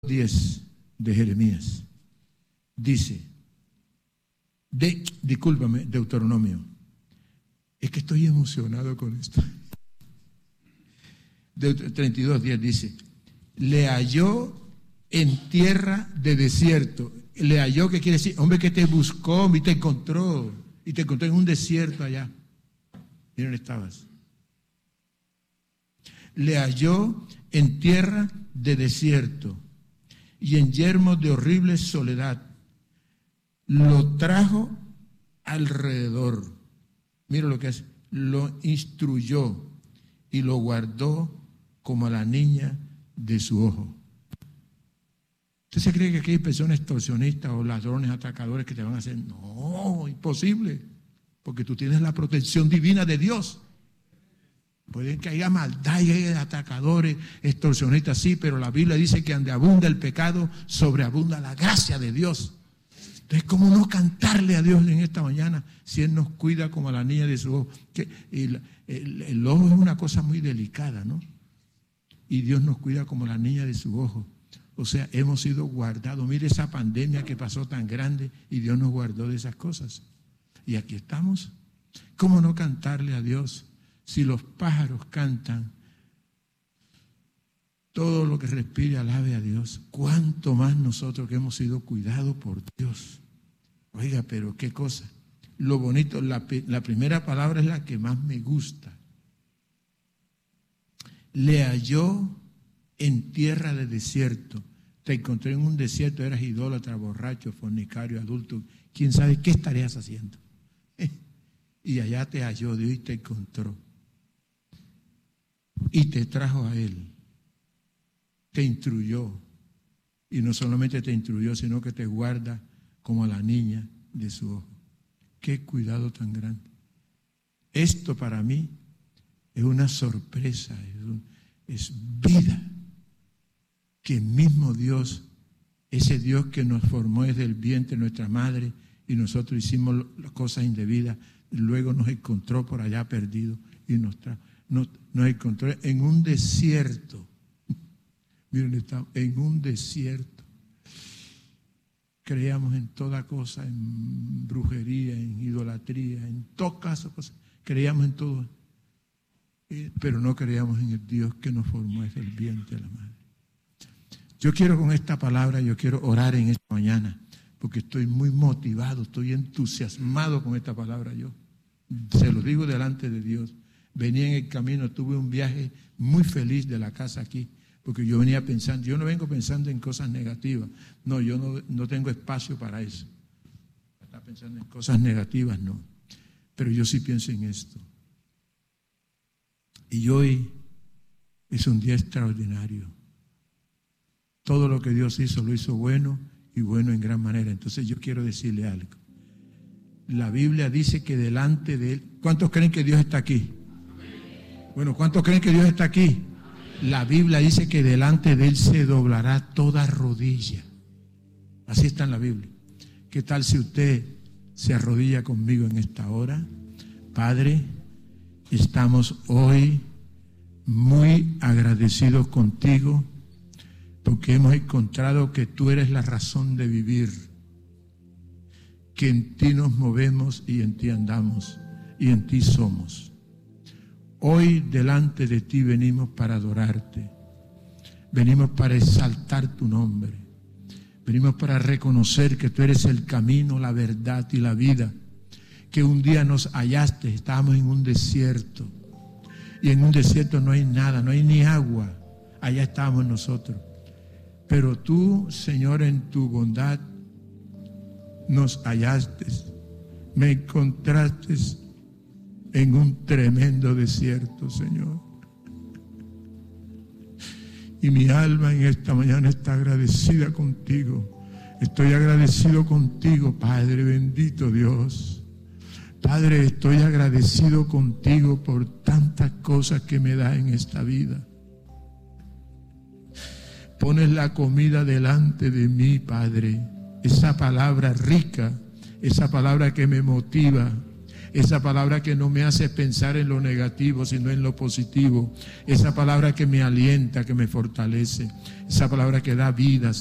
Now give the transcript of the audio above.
10 de Jeremías dice, discúlpame, Deuteronomio, es que estoy emocionado con esto. 32:10 dice, le halló en tierra de desierto. Le halló, ¿qué quiere decir? Hombre, que te buscó y te encontró en un desierto allá. ¿Y dónde estabas? Le halló en tierra de desierto y en yermos de horrible soledad. Lo trajo alrededor. Mira lo que es. Lo instruyó y lo guardó como a la niña de su ojo. ¿Usted se cree que aquí hay personas extorsionistas o ladrones, atacadores que te van a hacer? No, imposible. Porque tú tienes la protección divina de Dios. Pueden que haya maldad y haya atacadores, extorsionistas, sí, pero la Biblia dice que donde abunda el pecado, sobreabunda la gracia de Dios. Entonces, ¿cómo no cantarle a Dios en esta mañana si Él nos cuida como a la niña de su ojo? El ojo es una cosa muy delicada, ¿no? Y Dios nos cuida como la niña de su ojo. O sea, hemos sido guardados. Mire esa pandemia que pasó tan grande y Dios nos guardó de esas cosas. Y aquí estamos. ¿Cómo no cantarle a Dios? Si los pájaros cantan, todo lo que respire alabe a Dios. ¿Cuánto más nosotros que hemos sido cuidados por Dios? Oiga, pero qué cosa. Lo bonito, la primera palabra es la que más me gusta. Le halló en tierra de desierto. Te encontré en un desierto, eras idólatra, borracho, fornicario, adulto. ¿Quién sabe qué estarías haciendo? Y allá te halló Dios y te encontró. Y te trajo a Él. Te instruyó. Y no solamente te instruyó, sino que te guarda como a la niña de su ojo. Qué cuidado tan grande. Esto para mí es una sorpresa, es vida. Que el mismo Dios, ese Dios que nos formó desde el vientre de nuestra madre y nosotros hicimos las cosas indebidas, luego nos encontró por allá perdido y nos encontró en un desierto. Miren, estamos en un desierto. Creíamos en toda cosa, en brujería, en idolatría, en todo caso, creíamos en todo, pero no creíamos en el Dios que nos formó desde el vientre de la madre. Yo quiero con esta palabra, yo quiero orar en esta mañana, porque estoy muy motivado, estoy entusiasmado con esta palabra yo. Se lo digo delante de Dios. Venía en el camino, tuve un viaje muy feliz de la casa aquí, porque yo venía pensando, yo no vengo pensando en cosas negativas, no, yo no tengo espacio para eso. Estar pensando en cosas negativas, no. Pero yo sí pienso en esto. Y hoy es un día extraordinario. Todo lo que Dios hizo, lo hizo bueno y bueno en gran manera. Entonces yo quiero decirle algo. La Biblia dice que delante de Él, ¿cuántos creen que Dios está aquí? Bueno, ¿cuántos creen que Dios está aquí? La Biblia dice que delante de Él se doblará toda rodilla. Así está en la Biblia. ¿Qué tal si usted se arrodilla conmigo en esta hora? Padre, estamos hoy muy agradecidos contigo porque hemos encontrado que tú eres la razón de vivir, que en ti nos movemos y en ti andamos y en ti somos. Hoy delante de ti venimos para adorarte, venimos para exaltar tu nombre, venimos para reconocer que tú eres el camino, la verdad y la vida, que un día nos hallaste, estábamos en un desierto y en un desierto no hay nada, no hay ni agua, allá estábamos nosotros. Pero tú, Señor, en tu bondad nos hallaste, me encontraste en un tremendo desierto, Señor. Y mi alma en esta mañana está agradecida contigo. Estoy agradecido contigo, Padre bendito Dios. Padre, estoy agradecido contigo por tantas cosas que me das en esta vida. Pones la comida delante de mí, Padre. Esa palabra rica, esa palabra que me motiva, esa palabra que no me hace pensar en lo negativo, sino en lo positivo, esa palabra que me alienta, que me fortalece, esa palabra que da vida,